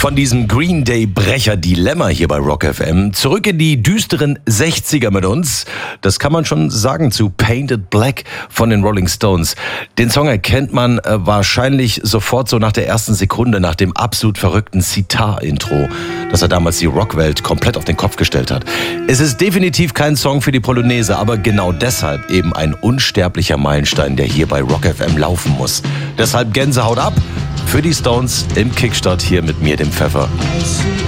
Von diesem Green Day Brecher Dilemma hier bei Rock FM zurück in die düsteren 60er mit uns. Das kann man schon sagen zu Painted Black von den Rolling Stones. Den Song erkennt man wahrscheinlich sofort so nach der ersten Sekunde, nach dem absolut verrückten Sitar-Intro, das er damals die Rockwelt komplett auf den Kopf gestellt hat. Es ist definitiv kein Song für die Polonaise, aber genau deshalb eben ein unsterblicher Meilenstein, der hier bei Rock FM laufen muss. Deshalb Gänsehaut ab für die Stones im Kickstart hier mit mir, dem Pfeffer.